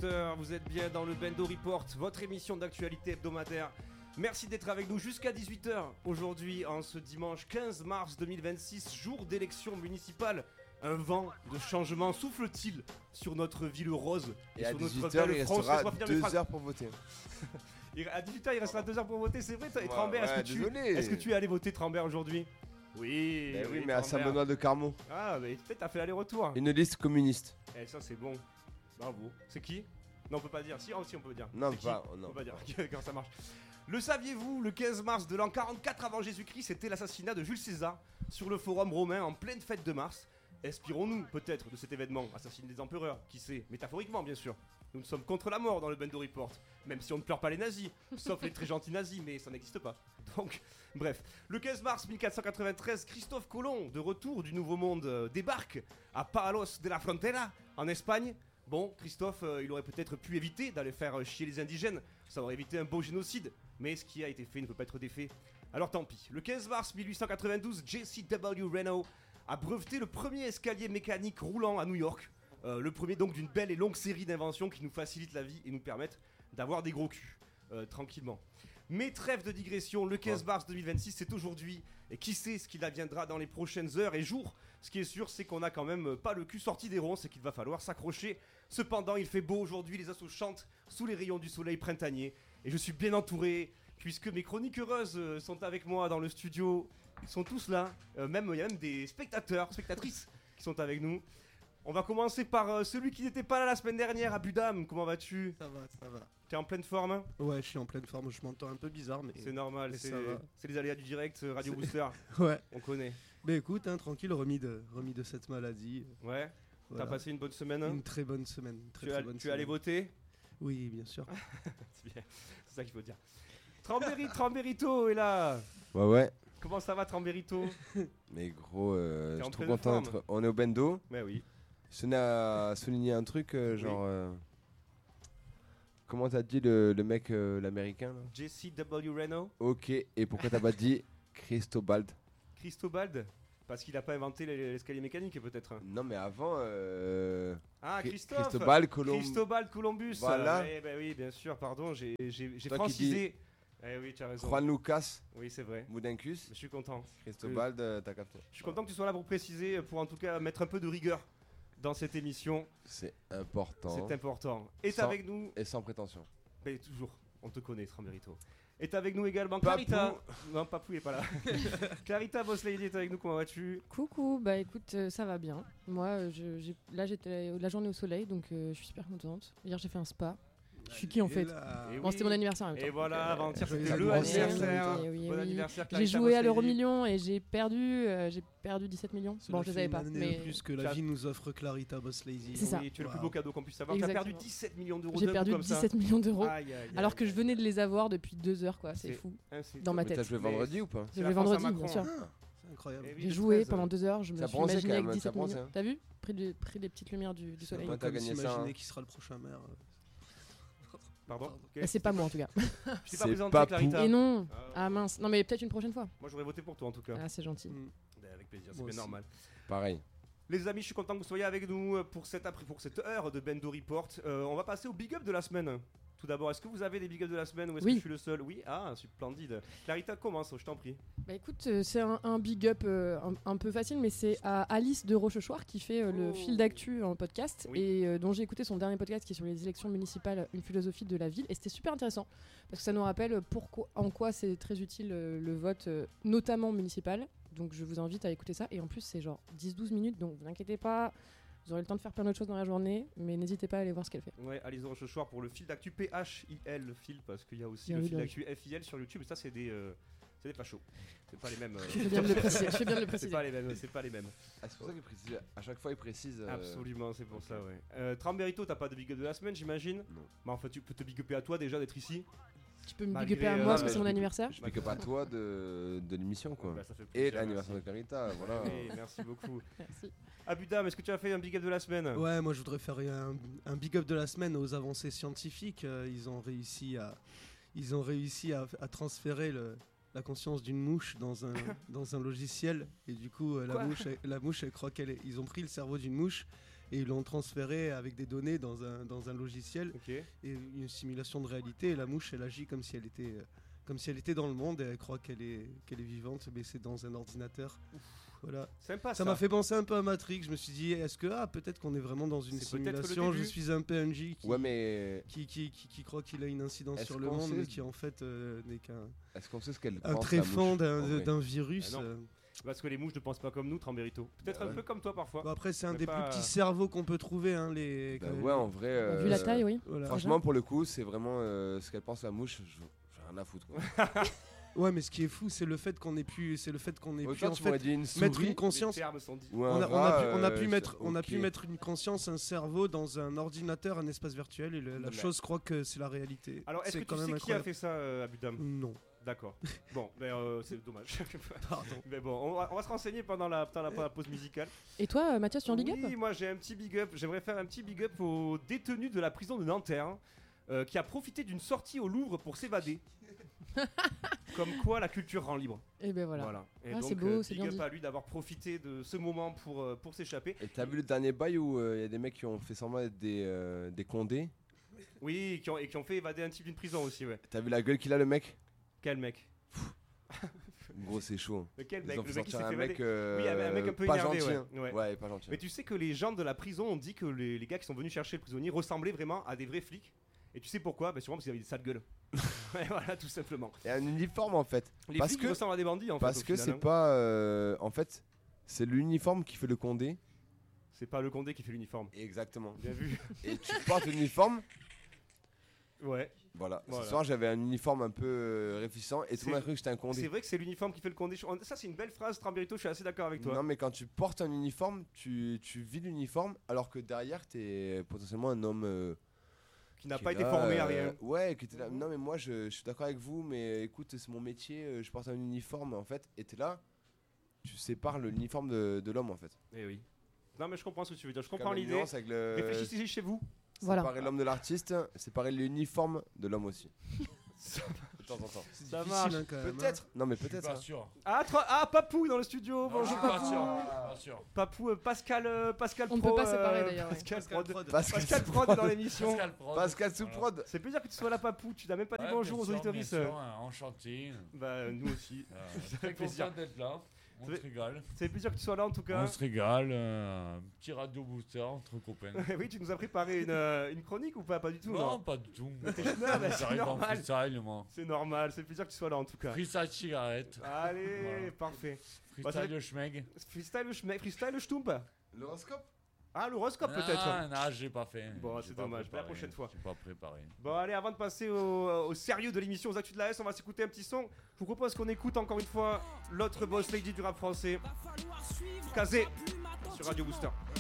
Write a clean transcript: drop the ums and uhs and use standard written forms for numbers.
18h, vous êtes bien dans le Bendo Report, votre émission d'actualité hebdomadaire. Merci d'être avec nous jusqu'à 18h aujourd'hui, en ce dimanche 15 mars 2026, jour d'élection municipale. Un vent de changement souffle-t-il sur notre ville rose et sur à notre 18h, il France. restera 2 heures pour voter. À 18h, il restera 2 heures pour voter, c'est vrai, Ouais, Trambert, ouais, est-ce que tu es allé voter Trambert aujourd'hui? Oui, oui, mais à Trambert. Saint-Benoît-de-Carmont. Ah, mais peut-être t'as fait l'aller-retour. Une liste communiste. Eh, ça c'est bon. Bravo. C'est qui? Non, on peut pas dire. Si, si on peut dire. Non, c'est qui pas. On Non, peut pas dire. Quand ça marche. Le saviez-vous, le 15 mars de l'an 44 avant Jésus-Christ, c'était l'assassinat de Jules César sur le forum romain en pleine fête de mars. Inspirons-nous peut-être de cet événement, assassiner des empereurs, qui sait, métaphoriquement bien sûr. Nous sommes contre la mort dans le Bendo Report, même si on ne pleure pas les nazis, sauf les très gentils nazis, mais ça n'existe pas. Donc, bref, le 15 mars 1493, Christophe Colomb, de retour du Nouveau Monde, débarque à Palos de la Frontera, en Espagne. Bon, Christophe, il aurait peut-être pu éviter d'aller faire chier les indigènes, ça aurait évité un beau génocide, mais ce qui a été fait ne peut pas être défait. Alors tant pis. Le 15 mars 1892, J.C.W. Renault a breveté le premier escalier mécanique roulant à New York. Le premier donc d'une belle et longue série d'inventions qui nous facilitent la vie et nous permettent d'avoir des gros culs, tranquillement. Mais trêve de digression, le 15 mars 2026 c'est aujourd'hui, et qui sait ce qu'il adviendra dans les prochaines heures et jours. Ce qui est sûr, c'est qu'on n'a quand même pas le cul sorti des ronds, c'est qu'il va falloir s'accrocher. Cependant, il fait beau aujourd'hui, les assos chantent sous les rayons du soleil printanier, et je suis bien entouré, puisque mes chroniques heureuses sont avec moi dans le studio. Ils sont tous là, il y a même des spectatrices qui sont avec nous. On va commencer par celui qui n'était pas là la semaine dernière, Abudam, comment vas-tu? Ça va. T'es en pleine forme? Ouais, je suis en pleine forme, je m'entends un peu bizarre, mais... C'est normal, mais c'est ça va. les aléas du direct, Radio Booster, Ouais. on connaît. Mais écoute, hein, tranquille, remis de cette maladie. Ouais, Voilà. T'as passé une bonne semaine hein? Une très bonne semaine. Tu es allé voter? Oui, bien sûr. C'est bien, c'est ça qu'il faut dire. Trambérito est là. Ouais. Comment ça va, Trambérito? Mais gros, je suis trop pleine content forme. d'être. On est au Bendo. Mais oui. Je tenais à souligner un truc, genre. Comment t'as dit le mec, l'américain là? J.C.W. Renault. Ok, et pourquoi t'as pas dit Cristobal? Cristobal? Parce qu'il a pas inventé l'escalier mécanique peut-être. Non, mais avant. Ah, Christophe. Cristobal Columbus. Voilà. Oui, bien sûr, pardon, j'ai Toi francisé. Eh oui, tu as raison. Juan Lucas Oui, c'est vrai. Moudincus. Je suis content. Cristobal, t'as capté. Je suis content que tu sois là pour préciser, pour en tout cas mettre un peu de rigueur dans cette émission. C'est important. C'est important. Et Sans- avec nous. Et sans prétention. Mais toujours, on te connaît, Trambérito. Est avec nous également Papou. Clarita. Non, Papou est pas là. Clarita Boss Lady est avec nous, comment vas-tu? Coucou, bah écoute, ça va bien. Moi, là j'étais la journée au soleil, donc je suis super contente. Hier j'ai fait un spa. Je suis qui en fait? Et Bon, oui. c'était mon anniversaire en même temps. Et voilà, avant-hier joyeux c'était le anniversaire. anniversaire. Oui, Bon oui. anniversaire, J'ai Clarita joué à Boss l'euro Lady. million et j'ai perdu 17 millions. Bon, je les avais pas, mais plus que Tu as- la vie nous offre Clarita Boss Lazy. C'est ça. Oui, tu es le plus Wow. beau cadeau qu'on puisse avoir. Tu as perdu Exactement. 17 millions d'euros j'ai d'un perdu coup comme ça. 17 millions d'euros. Aïe, aïe, aïe. Alors que je venais de les avoir depuis 2 heures, quoi. C'est fou. Dans ma Mais t'as tête. joué Mais- vendredi ou pas? C'est J'ai la joué France à vendredi, bien Macron. sûr. C'est incroyable. Eh oui, J'ai le joué 13. pendant 2 heures, je me Ça suis bronzait imaginé quand avec même, 17 ça bronzait, millions. hein. T'as vu? Pris des petites lumières du C'est soleil. un Ouais, peu t'as comme gagné ça, s'imaginer hein. qui sera le prochain maire. Pardon. Bah, c'est pas moi en tout cas. Je t'ai pas C'est présenté, Papou. Clarita. Et non. Ah, Ah mince. Non mais peut-être une prochaine fois. Moi j'aurais voté pour toi en tout cas. Ah c'est gentil. Ben, avec plaisir, c'est Moi bien aussi. normal. Pareil. Les amis, je suis content que vous soyez avec nous pour cette heure de Bendo Report. On va passer au big up de la semaine. Tout d'abord, est-ce que vous avez des big up de la semaine ou est-ce Oui. que je suis le seul? Oui, ah, splendide. Clarita, commence, je t'en prie. Bah écoute, c'est un big up un peu facile, mais c'est à Alice de Rochechouart qui fait le Oh. fil d'actu en podcast Oui. et dont j'ai écouté son dernier podcast qui est sur les élections municipales, une philosophie de la ville. Et c'était super intéressant parce que ça nous rappelle en quoi c'est très utile le vote, notamment municipal. Donc je vous invite à écouter ça. Et en plus, c'est genre 10-12 minutes, donc vous inquiétez pas. Vous aurez le temps de faire plein d'autres choses dans la journée, mais n'hésitez pas à aller voir ce qu'elle fait. Ouais, Alice Rochechouart pour le fil d'actu PHIL, fil, parce qu'il y a aussi Bien le vu, fil bien d'actu FIL sur YouTube. Et ça, c'est des fachos. C'est pas les mêmes. Je fais bien de le préciser. Je fais bien de le C'est préciser. pas les mêmes, c'est pas les mêmes. Ah, c'est pour ça qu'il précise. À chaque fois, il précise. Absolument, c'est pour ça, ouais. Trambérito, t'as pas de big up de la semaine, j'imagine? Non. Bah, enfin, tu peux te big upper à toi déjà d'être ici. Tu peux me Malgré, big upper à non, moi parce que mais c'est mon je- anniversaire. Je pique pas toi de l'émission, quoi. Bah, ça fait Et plaisir, l'anniversaire de merci. Clarita, voilà. Oui, merci beaucoup. Merci. Abudam, est-ce que tu as fait un big up de la semaine? Ouais, moi je voudrais faire un big up de la semaine aux avancées scientifiques. Ils ont réussi à transférer la conscience d'une mouche dans un logiciel. Et du coup, Quoi la mouche, elle croit ils ont pris le cerveau d'une mouche et ils l'ont transféré avec des données dans un logiciel Ok. et une simulation de réalité. Et la mouche, elle agit comme si elle était dans le monde et elle croit qu'elle est vivante, mais c'est dans un ordinateur. Voilà. Sympa Ça m'a fait penser un peu à Matrix. Je me suis dit, est-ce que peut-être qu'on est vraiment dans une C'est peut-être le simulation. Je début. suis un PNJ Ouais, mais qui croit qu'il a une incidence Est-ce sur le qu'on monde, sait- mais qui en fait n'est qu'un est-ce qu'on sait ce qu'elle un pense, tréfonds la mouche, en vrai d'un virus. Ah non. Parce que les mouches ne pensent pas comme nous, Trambérito. Peut-être Bah un ouais. peu comme toi parfois. Bon, après, c'est un Mais des pas- plus petits cerveaux qu'on peut trouver. Hein, les... Bah ouais, en vrai. Vu la taille, oui. Voilà. Franchement, pour le coup, c'est vraiment ce qu'elle pense la mouche. J'ai rien à foutre. Quoi. Ouais, mais ce qui est fou, c'est le fait qu'on ait pu, Autant en tu m'aurais fait dit une mettre une souris conscience. Les termes sont dits. ou On un a, rat, on a pu mettre, ok. on a pu mettre une conscience, un cerveau dans un ordinateur, un espace virtuel, et la mais- chose croit que c'est la réalité. Alors, est-ce C'est que quand tu sais même qui a incroyable. fait ça, Abudam Non, D'accord. Bon, c'est dommage. pardon. Mais bon, on va se renseigner pendant la pause musicale. Et toi, Mathias, tu en big up? Oui, moi j'ai un petit big up. J'aimerais faire un petit big up au détenu de la prison de Nanterre qui a profité d'une sortie au Louvre pour s'évader. Comme quoi la culture rend libre. Et ben voilà. Et Ah, donc, c'est beau, c'est big bien up dit. à lui d'avoir profité de ce moment pour s'échapper. Et t'as vu le dernier bail où il y a des mecs qui ont fait semblant d'être des condés? Oui, qui ont fait évader un type d'une prison aussi, ouais. T'as vu la gueule qu'il a, le mec? Quel mec? Gros, c'est chaud. Mais quel Ils mec? ont Le fait mec qui s'est sortir fait un évader. mec, Oui, un mec un peu pas énervé, gentil. ouais. hein. Ouais. Ouais, pas gentil. Mais tu sais que les gens de la prison ont dit que les gars qui sont venus chercher le prisonnier ressemblaient vraiment à des vrais flics. Et tu sais pourquoi? Bah sûrement parce qu'ils avaient des sales gueules. Ouais, voilà, tout simplement. Et un uniforme en fait. Les Parce flics que- ressemblent à des bandits en fait. Parce au que final, c'est hein. pas. En fait, c'est l'uniforme qui fait le condé. C'est pas le Condé qui fait l'uniforme. Exactement. Bien vu. Et tu portes l'uniforme. Ouais. Voilà. Voilà. Ce soir, j'avais un uniforme un peu réfléchissant et tout le monde a cru que j'étais un C'est condé. vrai que c'est l'uniforme qui fait le Condé. Ça, c'est une belle phrase, Trambérito, je suis assez d'accord avec toi. Non, mais quand tu portes un uniforme, tu vis l'uniforme alors que derrière, t'es potentiellement un homme. Qui n'a qui pas est été là, formé à rien. Ouais, qui était là. Non, mais moi, je suis d'accord avec vous, mais écoute, c'est mon métier, je porte un uniforme en fait. Et t'es là, tu sépares l'uniforme de l'homme en fait. Eh oui. Non, mais je comprends ce que tu veux dire. Je Comme comprends la l'idée. nuance avec le. Réfléchissez chez vous. Voilà. Séparer l'homme de l'artiste, séparer l'uniforme de l'homme aussi. De temps en temps. C'est Ça difficile, marche. hein, quand même. Peut-être. Non, mais Je suis peut-être. pas hein. sûr. Papou dans le studio. Non, Bonjour je suis pas Papou. sûr. Pas sûr. Papou, Pascal On ne Pro, peut pas séparer, d'ailleurs, ouais. Pascal Pascal Prod. Prod. Pascal Prod est dans l'émission. Pascal Prod. Pascal sous Voilà. prod. C'est plaisir que tu sois là, Papou. Tu n'as même pas dit Ouais, bonjour aux bien sûr, auditoristes. bien sûr, enchanté. Bah, nous aussi. Ça fait Très plaisir. content d'être là. On Ça se régale. C'est plaisir que tu sois là en tout cas. On se régale. Petit radio booster entre copains. Oui, tu nous as préparé une chronique ou pas? Pas du tout, Non, non. pas du tout. Non, bah, c'est J'arrive en normal. freestyle, moi. C'est normal, c'est plaisir que tu sois là en tout cas. Freestyle cigarette. Allez, Voilà. parfait. Freestyle le schmeg. Freestyle Stump. L'horoscope. Ah, l'horoscope peut-être. Non, j'ai pas fait. Bon, J'ai c'est pas dommage. préparé. La prochaine fois. J'ai pas préparé. Bon, allez, avant de passer au sérieux de l'émission, aux actus de la S, on va s'écouter un petit son. Je vous propose qu'on écoute encore une fois l'autre boss lady du rap français, Kazé, sur Radio Booster.